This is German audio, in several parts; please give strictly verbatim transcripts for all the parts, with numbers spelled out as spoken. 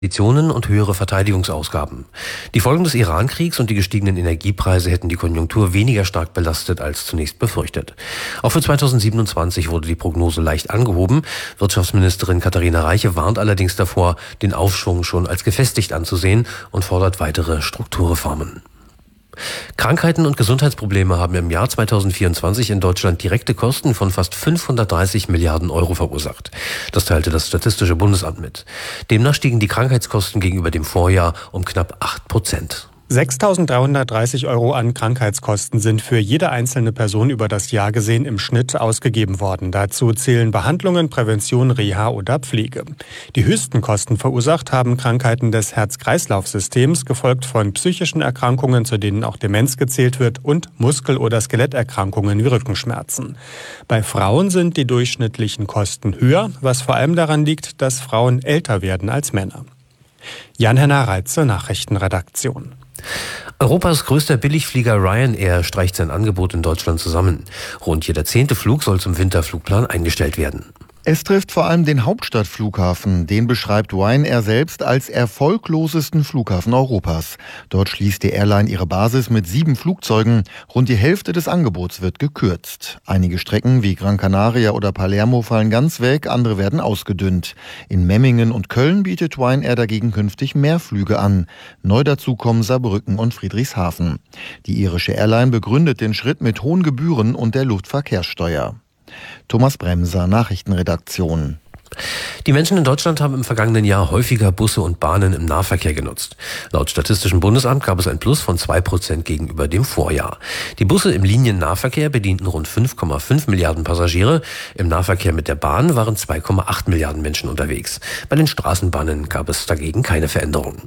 Investitionen und höhere Verteidigungsausgaben. Die Folgen des Iran-Kriegs und die gestiegenen Energiepreise hätten die Konjunktur weniger stark belastet als zunächst befürchtet. Auch für zweitausendsiebenundzwanzig wurde die Prognose leicht angehoben. Wirtschaftsministerin Katharina Reiche warnt allerdings davor, den Aufschwung schon als gefestigt anzusehen und fordert weitere Strukturreformen. Krankheiten und Gesundheitsprobleme haben im Jahr zweitausendvierundzwanzig in Deutschland direkte Kosten von fast fünfhundertdreißig Milliarden Euro verursacht. Das teilte das Statistische Bundesamt mit. Demnach stiegen die Krankheitskosten gegenüber dem Vorjahr um knapp acht Prozent. sechstausenddreihundertdreißig Euro an Krankheitskosten sind für jede einzelne Person über das Jahr gesehen im Schnitt ausgegeben worden. Dazu zählen Behandlungen, Prävention, Reha oder Pflege. Die höchsten Kosten verursacht haben Krankheiten des Herz-Kreislauf-Systems, gefolgt von psychischen Erkrankungen, zu denen auch Demenz gezählt wird, und Muskel- oder Skeletterkrankungen wie Rückenschmerzen. Bei Frauen sind die durchschnittlichen Kosten höher, was vor allem daran liegt, dass Frauen älter werden als Männer. Jan-Henner Reitze, Nachrichtenredaktion. Europas größter Billigflieger Ryanair streicht sein Angebot in Deutschland zusammen. Rund jeder zehnte Flug soll zum Winterflugplan eingestellt werden. Es trifft vor allem den Hauptstadtflughafen. Den beschreibt Ryanair selbst als erfolglosesten Flughafen Europas. Dort schließt die Airline ihre Basis mit sieben Flugzeugen. Rund die Hälfte des Angebots wird gekürzt. Einige Strecken wie Gran Canaria oder Palermo fallen ganz weg, andere werden ausgedünnt. In Memmingen und Köln bietet Ryanair dagegen künftig mehr Flüge an. Neu dazu kommen Saarbrücken und Friedrichshafen. Die irische Airline begründet den Schritt mit hohen Gebühren und der Luftverkehrssteuer. Thomas Bremser, Nachrichtenredaktion. Die Menschen in Deutschland haben im vergangenen Jahr häufiger Busse und Bahnen im Nahverkehr genutzt. Laut Statistischem Bundesamt gab es ein Plus von zwei Prozent gegenüber dem Vorjahr. Die Busse im Liniennahverkehr bedienten rund fünf Komma fünf Milliarden Passagiere. Im Nahverkehr mit der Bahn waren zwei Komma acht Milliarden Menschen unterwegs. Bei den Straßenbahnen gab es dagegen keine Veränderung.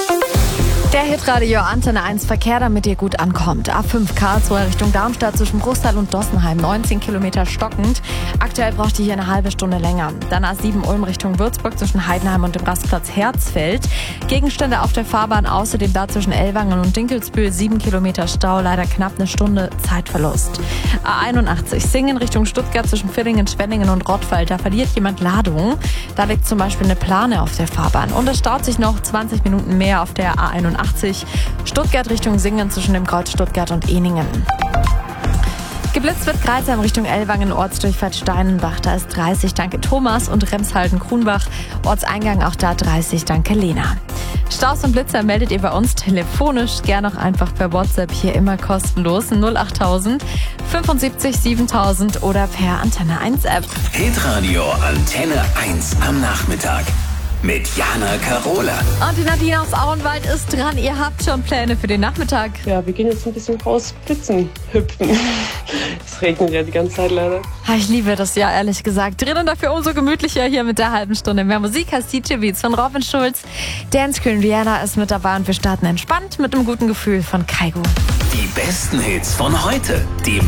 Der Hitradio Antenne eins Verkehr, damit ihr gut ankommt. A fünf Karlsruhe Richtung Darmstadt zwischen Bruchsal und Dossenheim, neunzehn Kilometer stockend. Aktuell braucht ihr hier eine halbe Stunde länger. Dann A sieben Ulm Richtung Würzburg zwischen Heidenheim und dem Rastplatz Herzfeld. Gegenstände auf der Fahrbahn, außerdem da zwischen Ellwangen und Dinkelsbühl, sieben Kilometer Stau, leider knapp eine Stunde Zeitverlust. A einundachtzig Singen Richtung Stuttgart zwischen Villingen, Schwenningen und Rottweil, da verliert jemand Ladung. Da liegt zum Beispiel eine Plane auf der Fahrbahn. Und es staut sich noch zwanzig Minuten mehr auf der A einundachtzig. Stuttgart Richtung Singen zwischen dem Kreuz Stuttgart und Ehningen. Geblitzt wird Kreisheim Richtung Ellwangen, Ortsdurchfahrt Steinenbach, da ist dreißig, danke Thomas, und Remshalden-Krumbach, Ortseingang auch da dreißig, danke Lena. Staus und Blitzer meldet ihr bei uns telefonisch, gern auch einfach per WhatsApp, hier immer kostenlos, null achttausend fünfundsiebzig siebentausend oder per Antenne eins App. Hitradio Antenne eins am Nachmittag. Mit Jana Karola. Und die Nadine aus Auenwald ist dran. Ihr habt schon Pläne für den Nachmittag? Ja, wir gehen jetzt ein bisschen raus, Blitzen hüpfen. Es regnet ja die ganze Zeit leider. Ich liebe das ja, ehrlich gesagt. Drinnen dafür umso gemütlicher hier mit der halben Stunde. Mehr Musik als D J Beats von Robin Schulz. Dance Queen Rihanna ist mit dabei und wir starten entspannt mit einem guten Gefühl von Kaigo. Die besten Hits von heute. Die